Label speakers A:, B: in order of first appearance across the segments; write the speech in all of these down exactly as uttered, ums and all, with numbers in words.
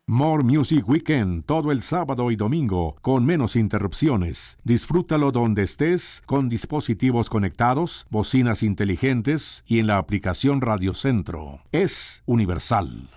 A: More Music Weekend todo el sábado y domingo con menos interrupciones. Disfrútalo donde estés con dispositivos conectados, bocinas inteligentes y en la aplicación Radio Centro. Es universal.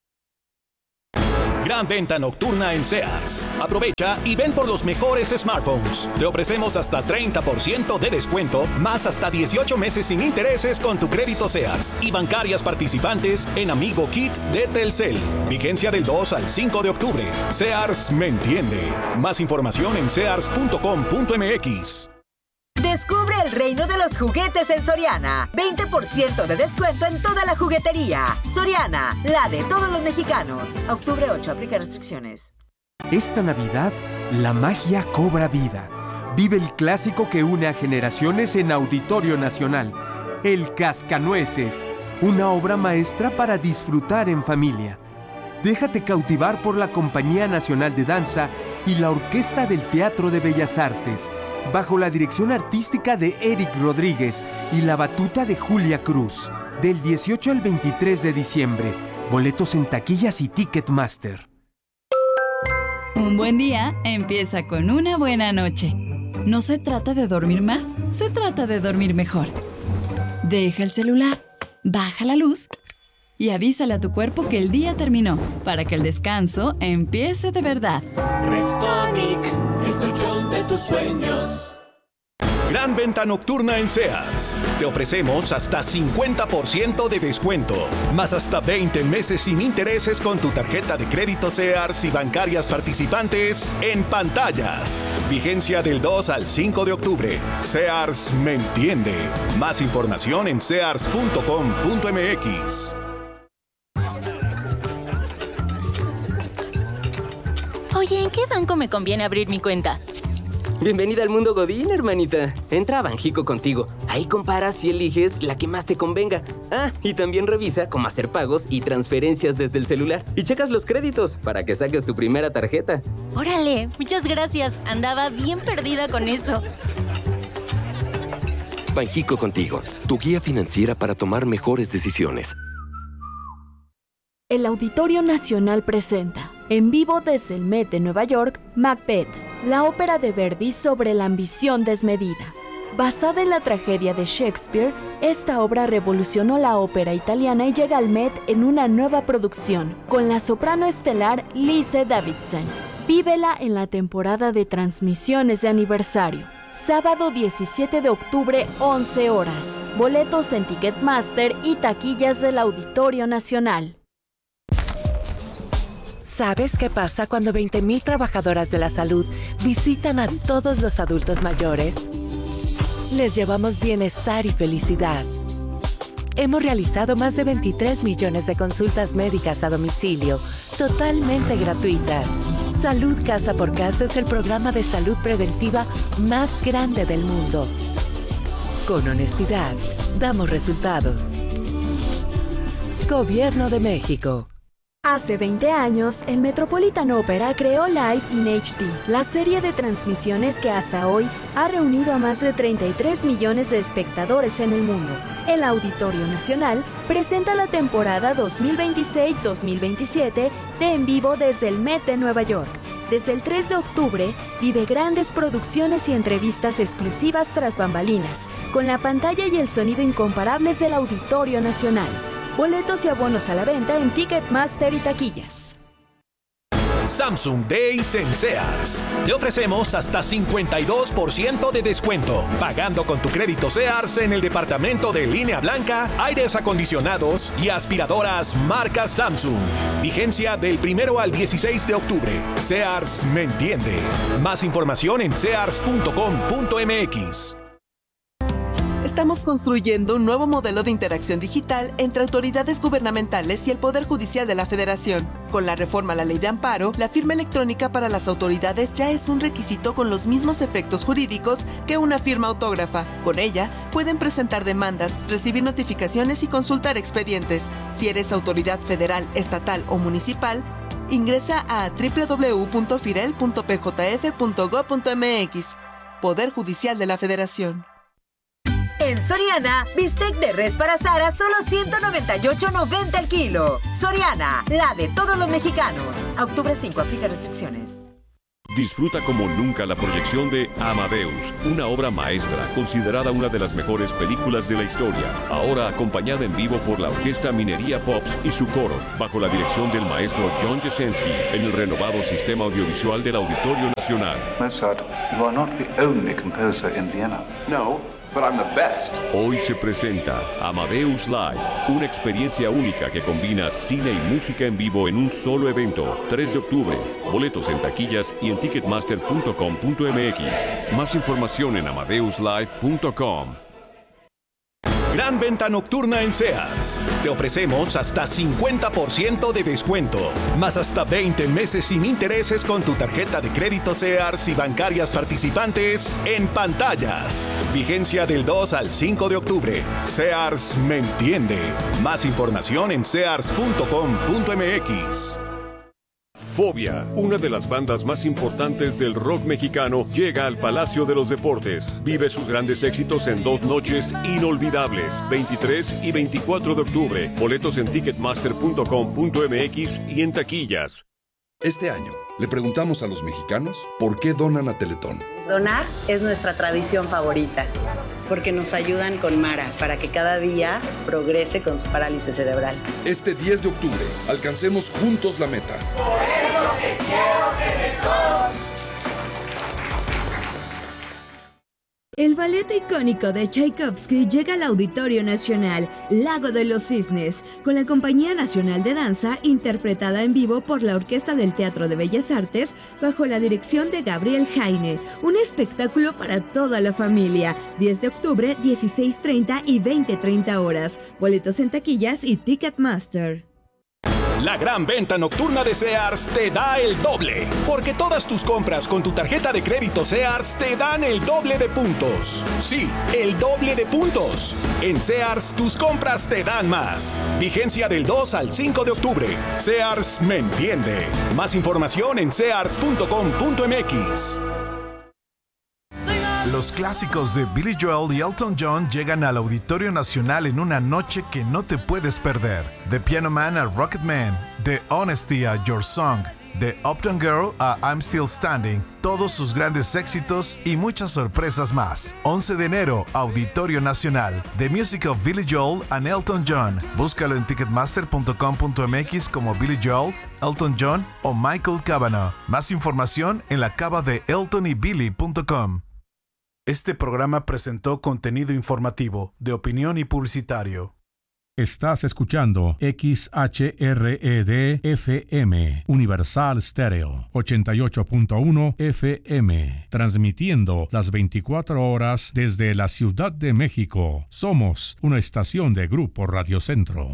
B: Gran venta nocturna en Sears. Aprovecha y ven por los mejores smartphones. Te ofrecemos hasta treinta por ciento de descuento, más hasta dieciocho meses sin intereses con tu crédito Sears y bancarias participantes en Amigo Kit de Telcel. Vigencia del dos al cinco de octubre. Sears me entiende. Más información en sears punto com punto m x.
C: Descubre el reino de los juguetes en Soriana. veinte por ciento de descuento en toda la juguetería. Soriana, la de todos los mexicanos. Octubre ocho, aplica restricciones.
D: Esta Navidad, la magia cobra vida. Vive el clásico que une a generaciones en Auditorio Nacional. El Cascanueces, una obra maestra para disfrutar en familia. Déjate cautivar por la Compañía Nacional de Danza y la Orquesta del Teatro de Bellas Artes, bajo la dirección artística de Eric Rodríguez y la batuta de Julia Cruz. Del dieciocho al veintitrés de diciembre. Boletos en taquillas y Ticketmaster.
E: Un buen día empieza con una buena noche. No se trata de dormir más, se trata de dormir mejor. Deja el celular, baja la luz y avísale a tu cuerpo que el día terminó, para que el descanso empiece de verdad.
F: Restonic, el colchón de tus sueños.
B: Gran venta nocturna en Sears. Te ofrecemos hasta cincuenta por ciento de descuento, más hasta veinte meses sin intereses con tu tarjeta de crédito Sears y bancarias participantes en pantallas. Vigencia del dos al cinco de octubre. Sears me entiende. Más información en sears punto com punto m x.
G: Oye, ¿en qué banco me conviene abrir mi cuenta?
H: Bienvenida al mundo Godín, hermanita. Entra a Banjico contigo. Ahí comparas y eliges la que más te convenga. Ah, y también revisa cómo hacer pagos y transferencias desde el celular. Y checas los créditos para que saques tu primera tarjeta.
G: Órale, muchas gracias. Andaba bien perdida con eso.
I: Banjico contigo, tu guía financiera para tomar mejores decisiones.
J: El Auditorio Nacional presenta, en vivo desde el Met de Nueva York, Macbeth, la ópera de Verdi sobre la ambición desmedida. Basada en la tragedia de Shakespeare, esta obra revolucionó la ópera italiana y llega al Met en una nueva producción, con la soprano estelar Lise Davidson. Vívela en la temporada de transmisiones de aniversario. Sábado diecisiete de octubre, once horas. Boletos en Ticketmaster y taquillas del Auditorio Nacional.
K: ¿Sabes qué pasa cuando veinte mil trabajadoras de la salud visitan a todos los adultos mayores? Les llevamos bienestar y felicidad. Hemos realizado más de veintitrés millones de consultas médicas a domicilio, totalmente gratuitas. Salud Casa por Casa es el programa de salud preventiva más grande del mundo. Con honestidad, damos resultados. Gobierno de México.
J: Hace veinte años, el Metropolitan Opera creó Live in H D, la serie de transmisiones que hasta hoy ha reunido a más de treinta y tres millones de espectadores en el mundo. El Auditorio Nacional presenta la temporada dos mil veintiséis dos mil veintisiete de En Vivo desde el Met de Nueva York. Desde el tres de octubre, vive grandes producciones y entrevistas exclusivas tras bambalinas, con la pantalla y el sonido incomparables del Auditorio Nacional. Boletos y abonos a la venta en Ticketmaster y taquillas.
B: Samsung Days en Sears. Te ofrecemos hasta cincuenta y dos por ciento de descuento, pagando con tu crédito Sears en el departamento de línea blanca, aires acondicionados y aspiradoras marca Samsung. Vigencia del primero al dieciséis de octubre. Sears me entiende. Más información en sears punto com punto m x.
L: Estamos construyendo un nuevo modelo de interacción digital entre autoridades gubernamentales y el Poder Judicial de la Federación. Con la reforma a la Ley de Amparo, la firma electrónica para las autoridades ya es un requisito con los mismos efectos jurídicos que una firma autógrafa. Con ella, pueden presentar demandas, recibir notificaciones y consultar expedientes. Si eres autoridad federal, estatal o municipal, ingresa a doble u doble u doble u punto firel punto p j f punto gob punto m x. Poder Judicial de la Federación.
C: En Soriana, bistec de res para asar a solo ciento noventa y ocho noventa el kilo. Soriana, la de todos los mexicanos. A octubre cinco, aplica restricciones.
M: Disfruta como nunca la proyección de Amadeus, una obra maestra considerada una de las mejores películas de la historia. Ahora acompañada en vivo por la Orquesta Minería Pops y su coro, bajo la dirección del maestro John Jasenski, en el renovado sistema audiovisual del Auditorio Nacional.
N: Mozart, you are not the only composer in Vienna.
M: No, but I'm the best. Hoy se presenta Amadeus Live, una experiencia única que combina cine y música en vivo en un solo evento. tres de octubre. Boletos en taquillas y en ticketmaster punto com punto m x. Más información en amadeus live punto com.
B: Gran venta nocturna en Sears. Te ofrecemos hasta cincuenta por ciento de descuento, más hasta veinte meses sin intereses con tu tarjeta de crédito Sears y bancarias participantes en pantallas. Vigencia del dos al cinco de octubre. Sears me entiende. Más información en sears punto com punto m x.
M: Fobia, una de las bandas más importantes del rock mexicano, llega al Palacio de los Deportes. Vive sus grandes éxitos en dos noches inolvidables, veintitrés y veinticuatro de octubre. Boletos en ticketmaster punto com punto m x y en taquillas.
O: Este año, le preguntamos a los mexicanos por qué donan a Teletón.
P: Donar es nuestra tradición favorita, porque nos ayudan con Mara para que cada día progrese con su parálisis cerebral.
O: Este diez de octubre, alcancemos juntos la meta.
F: Por eso te quiero, Teletón.
Q: El ballet icónico de Tchaikovsky llega al Auditorio Nacional, Lago de los Cisnes, con la Compañía Nacional de Danza, interpretada en vivo por la Orquesta del Teatro de Bellas Artes, bajo la dirección de Gabriel Jaine. Un espectáculo para toda la familia. diez de octubre, dieciséis treinta y veinte treinta horas. Boletos en taquillas y Ticketmaster.
B: La gran venta nocturna de Sears te da el doble, porque todas tus compras con tu tarjeta de crédito Sears te dan el doble de puntos. Sí, el doble de puntos. En Sears, tus compras te dan más. Vigencia del dos al cinco de octubre. Sears me entiende. Más información en sears punto com punto m x.
R: Los clásicos de Billy Joel y Elton John llegan al Auditorio Nacional en una noche que no te puedes perder. De Piano Man a Rocket Man, de Honesty a Your Song, de Uptown Girl a I'm Still Standing, todos sus grandes éxitos y muchas sorpresas más. once de enero, Auditorio Nacional, The Music of Billy Joel and Elton John. Búscalo en ticketmaster punto com punto m x como Billy Joel, Elton John o Michael Cavanaugh. Más información en la cava de elton y billy punto com. Este programa presentó contenido informativo, de opinión y publicitario.
A: Estás escuchando X H R E D F M, Universal Stereo, ochenta y ocho punto uno F M, transmitiendo las veinticuatro horas desde la Ciudad de México. Somos una estación de Grupo Radio Centro.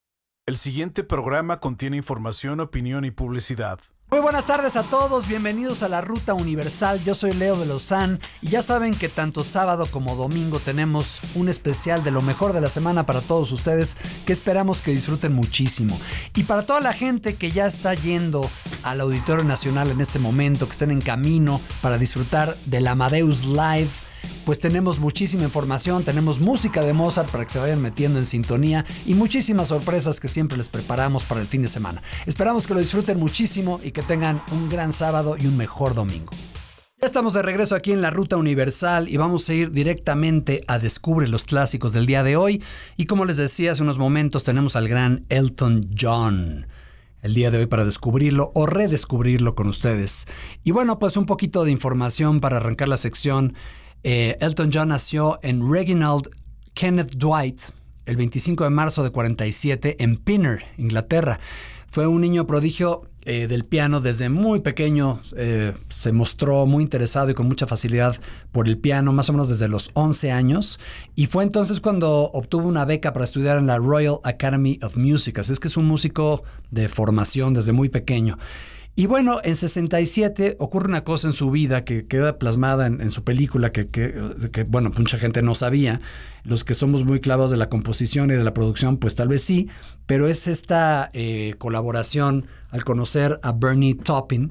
R: El siguiente programa contiene información, opinión y publicidad.
S: Muy buenas tardes a todos, bienvenidos a la Ruta Universal. Yo soy Leo de Lozán y ya saben que tanto sábado como domingo tenemos un especial de lo mejor de la semana para todos ustedes que esperamos que disfruten muchísimo. Y para toda la gente que ya está yendo al Auditorio Nacional en este momento, que estén en camino para disfrutar del Amadeus Live, pues tenemos muchísima información, tenemos música de Mozart para que se vayan metiendo en sintonía y muchísimas sorpresas que siempre les preparamos para el fin de semana. Esperamos que lo disfruten muchísimo y que tengan un gran sábado y un mejor domingo. Ya estamos de regreso aquí en la Ruta Universal y vamos a ir directamente a Descubre los clásicos del día de hoy. Y como les decía hace unos momentos, tenemos al gran Elton John el día de hoy para descubrirlo o redescubrirlo con ustedes. Y bueno, pues un poquito de información para arrancar la sección. Eh, Elton John nació en Reginald Kenneth Dwight el veinticinco de marzo de cuarenta y siete en Pinner, Inglaterra. Fue un niño prodigio eh, del piano desde muy pequeño. Eh, se mostró muy interesado y con mucha facilidad por el piano, más o menos desde los once años. Y fue entonces cuando obtuvo una beca para estudiar en la Royal Academy of Music. Así es que es un músico de formación desde muy pequeño. Y bueno, en sesenta y siete ocurre una cosa en su vida que queda plasmada en, en su película que, que, que, bueno, mucha gente no sabía. Los que somos muy clavados de la composición y de la producción, pues tal vez sí, pero es esta eh, colaboración al conocer a Bernie Taupin,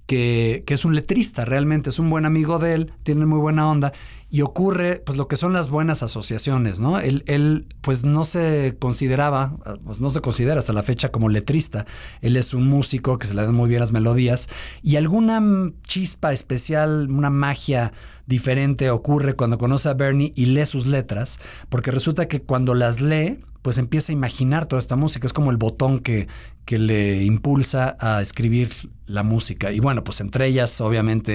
S: que, que es un letrista, realmente es un buen amigo de él, tiene muy buena onda y ocurre pues lo que son las buenas asociaciones, ¿no? Él, él pues no se consideraba, pues no se considera hasta la fecha como letrista. Él es un músico que se le dan muy bien las melodías y alguna chispa especial, una magia diferente ocurre cuando conoce a Bernie y lee sus letras, porque resulta que cuando las lee, pues empieza a imaginar toda esta música. Es como el botón que, que le impulsa a escribir la música. Y bueno, pues entre ellas, obviamente,